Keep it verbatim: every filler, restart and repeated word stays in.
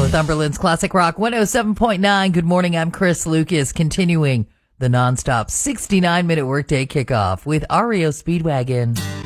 Northumberland's Classic Rock one oh seven point nine. Good morning. I'm Chris Lucas, continuing the nonstop sixty-nine minute workday kickoff with R E O Speedwagon.